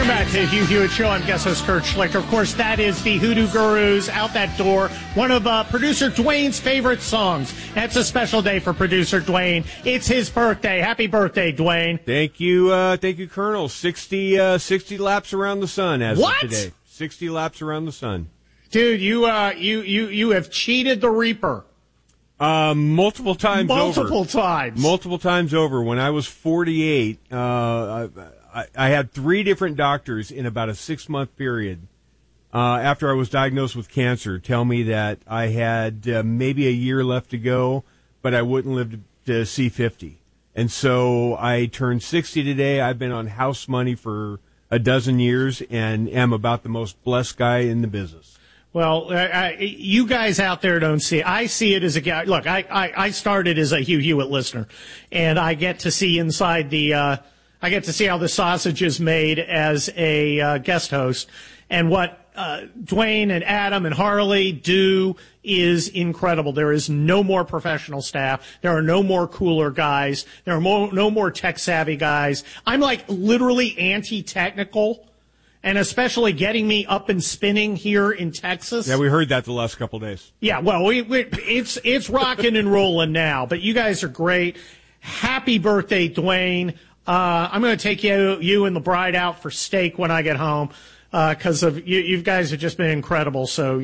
Welcome back to the Hugh Hewitt Show. I'm guest host Kurt Schlichter. Of course, that is the Hoodoo Gurus, Out That Door, one of producer Dwayne's favorite songs. That's a special day for producer Dwayne. It's his birthday. Happy birthday, Dwayne. Thank you, Colonel. 60 laps around the sun as of today. 60 laps around the sun. Dude, you have cheated the Reaper. Multiple times. Multiple times over. When I was 48, I had 3 different doctors in about a 6-month period after I was diagnosed with cancer tell me that I had maybe a year left to go, but I wouldn't live to see 50. And so I turned 60 today. I've been on house money for a dozen years and am about the most blessed guy in the business. Well, you guys out there don't see it. I see it as a guy. Look, I started as a Hugh Hewitt listener, and I get to see inside the I get to see how the sausage is made as a guest host. And what Dwayne and Adam and Harley do is incredible. There is no more professional staff. There are no more cooler guys. There are no more tech-savvy guys. I'm like literally anti-technical, and especially getting me up and spinning here in Texas. Yeah, we heard that the last couple of days. Yeah, well, it's rocking and rolling now. But you guys are great. Happy birthday, Dwayne. I'm going to take you and the bride out for steak when I get home, because of you guys have just been incredible. So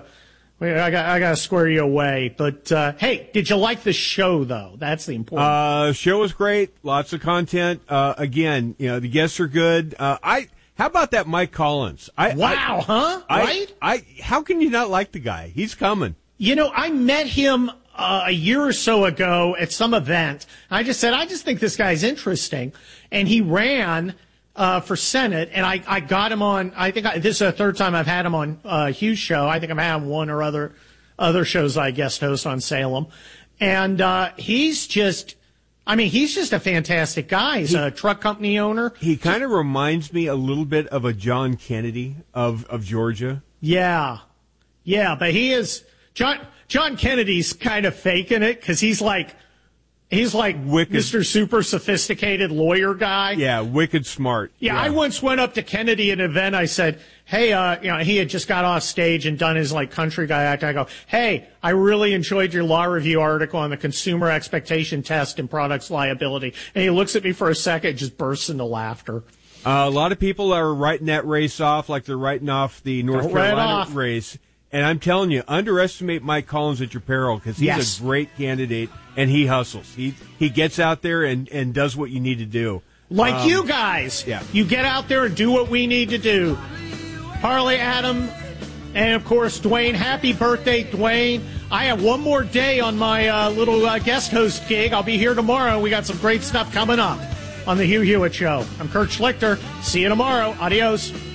I got to square you away. But hey, did you like the show though? That's the important. Show was great. Lots of content. Again, the guests are good. How about that Mike Collins? Right? How can you not like the guy? He's coming. I met him a year or so ago at some event. I just said, I just think this guy's interesting. And he ran for Senate, and I got him on. I think this is the third time I've had him on Hugh's show. I think I've had him one or other shows I guest host on Salem. And he's just a fantastic guy. He's a truck company owner. He kind of reminds me a little bit of a John Kennedy of Georgia. Yeah, but he is John Kennedy's kind of faking it because he's like wicked, Mr. Super Sophisticated lawyer guy. Yeah, wicked smart. Yeah, I once went up to Kennedy at an event. I said, hey, he had just got off stage and done his country guy act. I go, hey, I really enjoyed your law review article on the consumer expectation test and products liability. And he looks at me for a second, just bursts into laughter. A lot of people are writing that race off like they're writing off the North Carolina race. And I'm telling you, underestimate Mike Collins at your peril because he's a great candidate and he hustles. He gets out there and does what you need to do. Like you guys. Yeah. You get out there and do what we need to do. Harley, Adam, and, of course, Dwayne. Happy birthday, Dwayne. I have one more day on my little guest host gig. I'll be here tomorrow. We got some great stuff coming up on the Hugh Hewitt Show. I'm Kurt Schlichter. See you tomorrow. Adios.